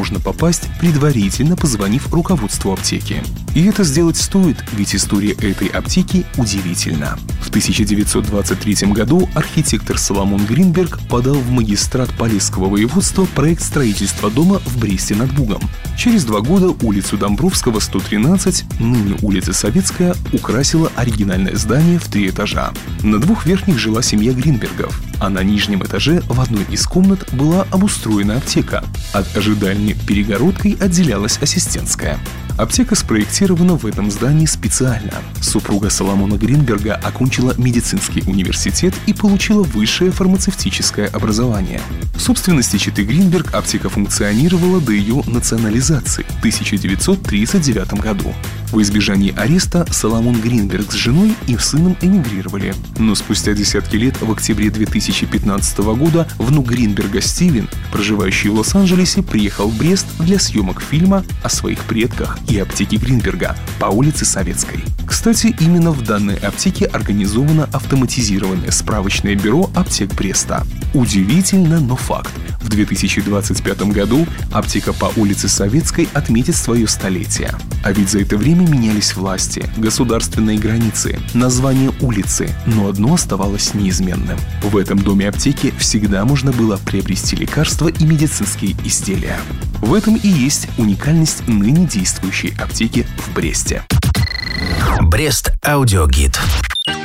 можно попасть, предварительно позвонив руководству аптеки. И это сделать стоит, ведь история этой аптеки удивительна. В 1923 году архитектор Соломон Гринберг подал в магистрат Полесского воеводства проект строительства дома в Бресте над Бугом. Через 2 года улицу Домбровского, 113, ныне улица Советская, украсила оригинальное здание в 3 этажа. На 2 верхних жила семья Гринбергов, а на нижнем этаже в одной из комнат была обустроена аптека. От ожидальни перегородкой отделялась ассистентская. Аптека спроектирована в этом здании специально. Супруга Соломона Гринберга окончила медицинский университет и получила высшее фармацевтическое образование. В собственности четы Гринберг аптека функционировала до ее национализации в 1939 году. В избежании ареста Соломон Гринберг с женой и сыном эмигрировали. Но спустя десятки лет, в октябре 2015 года, внук Гринберга Стивен, проживающий в Лос-Анджелесе, приехал в Брест для съемок фильма о своих предках и аптеке Гринберга по улице Советской. Кстати, именно в данной аптеке организовано автоматизированное справочное бюро аптек Бреста. Удивительно, но факт. В 2025 году аптека по улице Советской отметит свое столетие. А ведь за это время менялись власти, государственные границы, название улицы, но одно оставалось неизменным. В этом доме аптеки всегда можно было приобрести лекарства и медицинские изделия. В этом и есть уникальность ныне действующей аптеки в Бресте. Брест аудиогид.